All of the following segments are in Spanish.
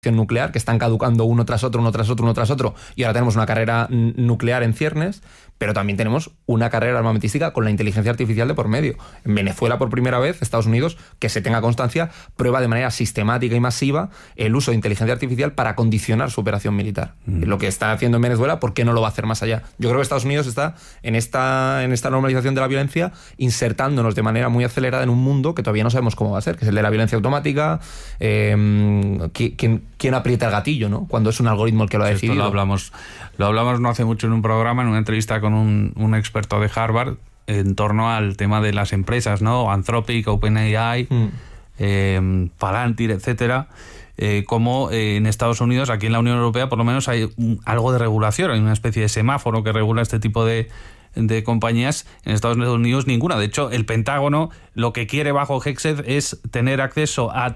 nuclear, que están caducando uno tras otro, y ahora tenemos una carrera nuclear en ciernes, pero también tenemos una carrera armamentística con la inteligencia artificial de por medio. En Venezuela, por primera vez, Estados Unidos, que se tenga constancia, prueba de manera sistemática y masiva el uso de inteligencia artificial para condicionar su operación militar. Lo que está haciendo en Venezuela, ¿por qué no lo va a hacer más allá? Yo creo que Estados Unidos está en esta normalización de la violencia, insertándonos de manera muy acelerada en un mundo que todavía no sabemos cómo va a ser, que es el de la violencia automática. ¿Quién aprieta el gatillo, ¿no? Cuando es un algoritmo el que lo ha decidido? Esto lo hablamos no hace mucho en un programa, en una entrevista con un experto de Harvard, en torno al tema de las empresas, ¿no? Anthropic, OpenAI, Palantir, etcétera. Como en Estados Unidos, aquí en la Unión Europea, por lo menos hay algo de regulación, hay una especie de semáforo que regula este tipo de compañías. En Estados Unidos ninguna. De hecho, el Pentágono lo que quiere bajo Hexed es tener acceso a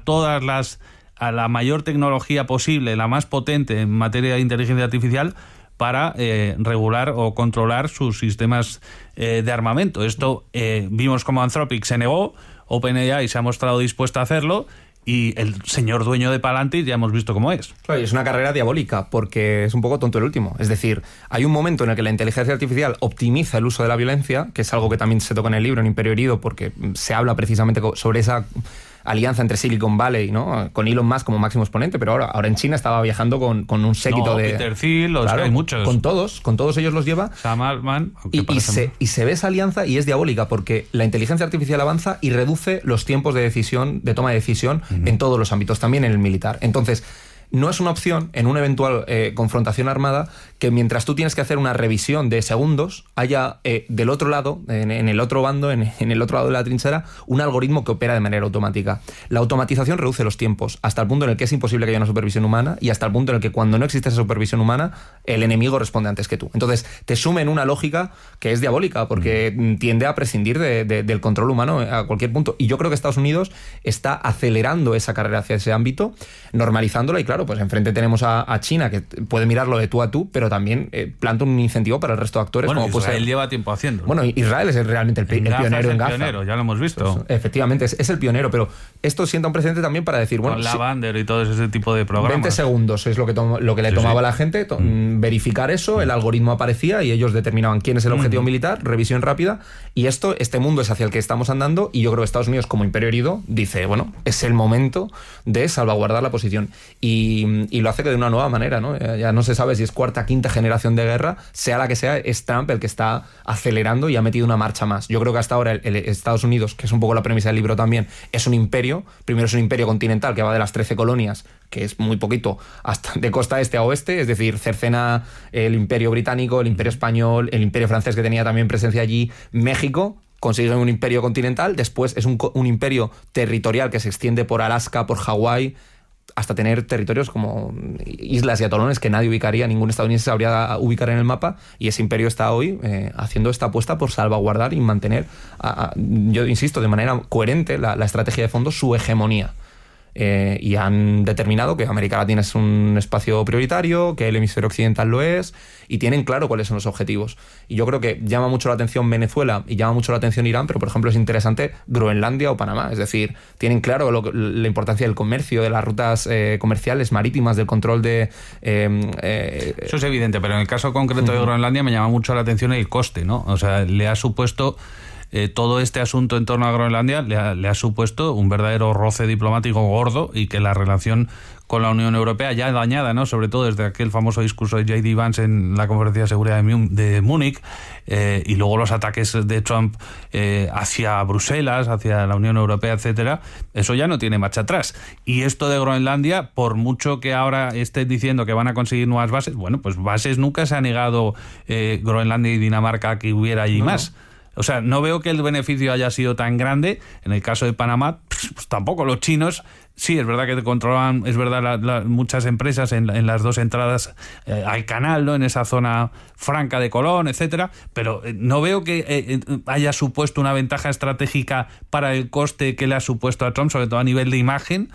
a la mayor tecnología posible, la más potente en materia de inteligencia artificial, para regular o controlar sus sistemas de armamento. Esto vimos como Anthropic se negó, OpenAI se ha mostrado dispuesta a hacerlo, y el señor dueño de Palantir ya hemos visto cómo es. Claro, y es una carrera diabólica, porque es un poco tonto el último. Es decir, hay un momento en el que la inteligencia artificial optimiza el uso de la violencia, que es algo que también se toca en el libro, en Imperio Herido, porque se habla precisamente sobre esa alianza entre Silicon Valley, ¿no? Con Elon Musk como máximo exponente, pero ahora en China estaba viajando con un séquito de... Peter Thiel, claro, hay muchos. Con todos ellos los lleva. Sam Altman. Y se ve esa alianza y es diabólica, porque la inteligencia artificial avanza y reduce los tiempos de toma de decisión en todos los ámbitos, también en el militar. Entonces, no es una opción en una eventual confrontación armada que mientras tú tienes que hacer una revisión de segundos, haya del otro lado, en el otro bando, en el otro lado de la trinchera, un algoritmo que opera de manera automática. La automatización reduce los tiempos hasta el punto en el que es imposible que haya una supervisión humana, y hasta el punto en el que cuando no existe esa supervisión humana, el enemigo responde antes que tú. Entonces, te sume en una lógica que es diabólica, porque tiende a prescindir del control humano a cualquier punto. Y yo creo que Estados Unidos está acelerando esa carrera hacia ese ámbito, normalizándola, y claro, pues enfrente tenemos a China, que puede mirarlo de tú a tú, pero también planta un incentivo para el resto de actores. Bueno, como Israel lleva tiempo haciendo. Bueno, Israel es realmente el pionero en Gaza. Pionero, ya lo hemos visto. Pues, efectivamente, es el pionero, pero esto sienta un precedente también para decir, bueno... Con Lavander y todo ese tipo de programas. 20 segundos es lo que le tomaba a la gente, verificar eso, el algoritmo aparecía y ellos determinaban quién es el objetivo militar, revisión rápida, y este mundo es hacia el que estamos andando, y yo creo que Estados Unidos, como imperio herido, dice, bueno, es el momento de salvaguardar la posición. Y lo hace de una nueva manera, ¿no? Ya no se sabe si es cuarta, quinta generación de guerra, sea la que sea, es Trump el que está acelerando y ha metido una marcha más. Yo creo que hasta ahora el Estados Unidos, que es un poco la premisa del libro también, es un imperio. Primero es un imperio continental que va de las 13 colonias, que es muy poquito, hasta de costa este a oeste, es decir, cercena el imperio británico, el imperio español, el imperio francés, que tenía también presencia allí, México. Consiguen un imperio continental, después es un imperio territorial que se extiende por Alaska, por Hawái, hasta tener territorios como islas y atolones que nadie ubicaría, ningún estadounidense sabría ubicar en el mapa, y ese imperio está hoy haciendo esta apuesta por salvaguardar y mantener, yo insisto, de manera coherente la estrategia de fondo, su hegemonía. Y han determinado que América Latina es un espacio prioritario, que el hemisferio occidental lo es, y tienen claro cuáles son los objetivos. Y yo creo que llama mucho la atención Venezuela y llama mucho la atención Irán, pero por ejemplo es interesante Groenlandia o Panamá. Es decir, tienen claro la importancia del comercio, de las rutas comerciales marítimas, del control de... Eso es evidente, pero en el caso concreto de Groenlandia me llama mucho la atención el coste, ¿no? O sea, le ha supuesto... todo este asunto en torno a Groenlandia le ha supuesto un verdadero roce diplomático gordo, y que la relación con la Unión Europea, ya dañada, ¿no? Sobre todo desde aquel famoso discurso de J.D. Vance en la Conferencia de Seguridad de Múnich, y luego los ataques de Trump hacia Bruselas, hacia la Unión Europea, etcétera, eso ya no tiene marcha atrás. Y esto de Groenlandia, por mucho que ahora estén diciendo que van a conseguir nuevas bases, bueno, pues bases nunca se ha negado Groenlandia y Dinamarca a que hubiera allí más. O sea, no veo que el beneficio haya sido tan grande. En el caso de Panamá, pues tampoco. Los chinos, sí, es verdad que controlan, es verdad, muchas empresas en las dos entradas al canal, ¿no? En esa zona franca de Colón, etcétera, pero no veo que haya supuesto una ventaja estratégica para el coste que le ha supuesto a Trump, sobre todo a nivel de imagen.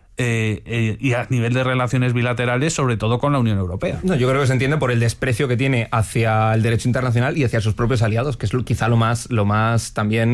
Y a nivel de relaciones bilaterales, sobre todo con la Unión Europea. No, yo creo que se entiende por el desprecio que tiene hacia el derecho internacional y hacia sus propios aliados, que es quizá lo más también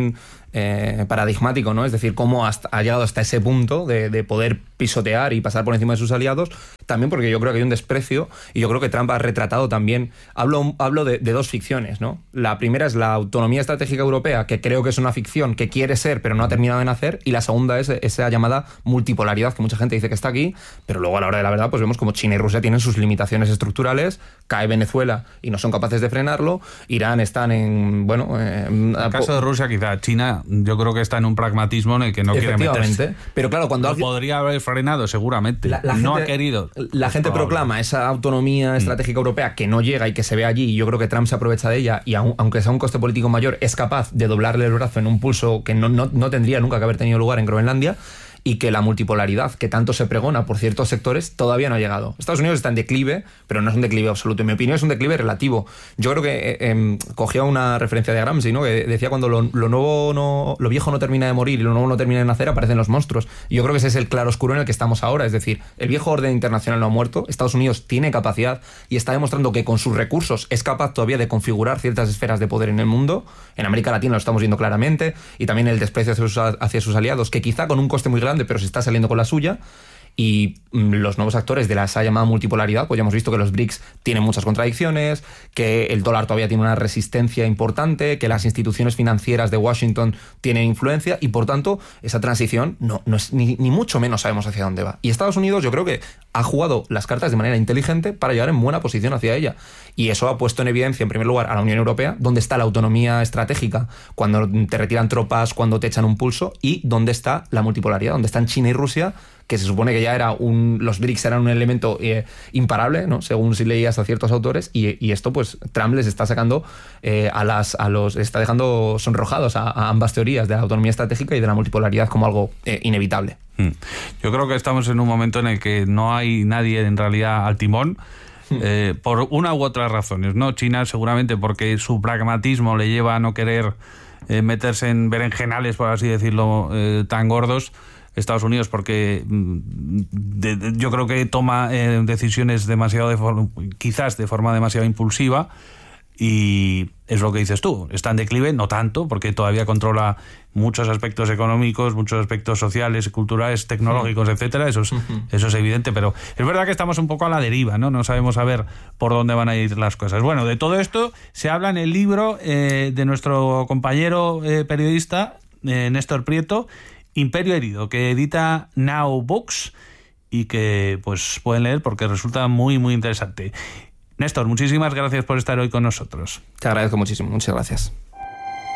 paradigmático, ¿no? Es decir, cómo ha llegado hasta ese punto de poder pisotear y pasar por encima de sus aliados, también porque yo creo que hay un desprecio, y yo creo que Trump ha retratado también, hablo de dos ficciones, ¿no? La primera es la autonomía estratégica europea, que creo que es una ficción que quiere ser, pero no ha terminado de nacer, y la segunda es esa llamada multipolaridad, que mucha gente dice que está aquí, pero luego a la hora de la verdad pues vemos como China y Rusia tienen sus limitaciones estructurales, cae Venezuela y no son capaces de frenarlo, Irán están en, en el caso de Rusia, quizá China yo creo que está en un pragmatismo en el que no quiere meterse. Pero claro, cuando alguien podría haber frenado seguramente, la no gente, ha querido. La gente proclama esa autonomía estratégica europea que no llega y que se ve allí, y yo creo que Trump se aprovecha de ella, y aunque sea un coste político mayor, es capaz de doblarle el brazo en un pulso que no tendría nunca que haber tenido lugar en Groenlandia, y que la multipolaridad que tanto se pregona por ciertos sectores todavía no ha llegado. Estados Unidos está en declive, pero no es un declive absoluto. En mi opinión es un declive relativo. Yo creo que cogía una referencia de Gramsci, ¿no? Que decía cuando lo viejo no termina de morir y lo nuevo no termina de nacer, aparecen los monstruos. Y yo creo que ese es el claroscuro en el que estamos ahora. Es decir, el viejo orden internacional no ha muerto, Estados Unidos tiene capacidad y está demostrando que con sus recursos es capaz todavía de configurar ciertas esferas de poder en el mundo. En América Latina lo estamos viendo claramente, y también el desprecio hacia sus aliados, que quizá con un coste muy grande, pero se está saliendo con la suya. Y los nuevos actores de la esa llamada multipolaridad, pues ya hemos visto que los BRICS tienen muchas contradicciones, que el dólar todavía tiene una resistencia importante, que las instituciones financieras de Washington tienen influencia, y por tanto esa transición no es ni mucho menos sabemos hacia dónde va. Y Estados Unidos yo creo que ha jugado las cartas de manera inteligente para llegar en buena posición hacia ella. Y eso ha puesto en evidencia, en primer lugar, a la Unión Europea, donde está la autonomía estratégica cuando te retiran tropas, cuando te echan un pulso, y dónde está la multipolaridad, donde están China y Rusia, que se supone que ya los BRICS eran un elemento imparable, ¿no? Según si leías a ciertos autores, y esto pues Trump les está sacando está dejando sonrojados a ambas teorías de la autonomía estratégica y de la multipolaridad como algo inevitable. Yo creo que estamos en un momento en el que no hay nadie en realidad al timón, por una u otras razones, ¿no? China seguramente porque su pragmatismo le lleva a no querer meterse en berenjenales, por así decirlo, tan gordos. Estados Unidos porque yo creo que toma decisiones quizás de forma demasiado impulsiva, y es lo que dices tú, está en declive, no tanto, porque todavía controla muchos aspectos económicos, muchos aspectos sociales, culturales, tecnológicos, etcétera. Eso es evidente, pero es verdad que estamos un poco a la deriva, ¿no? No sabemos a ver por dónde van a ir las cosas. Bueno, de todo esto se habla en el libro de nuestro compañero periodista Néstor Prieto, Imperio Herido, que edita Now Books y que pues pueden leer porque resulta muy, muy interesante. Néstor, muchísimas gracias por estar hoy con nosotros. Te agradezco muchísimo, muchas gracias.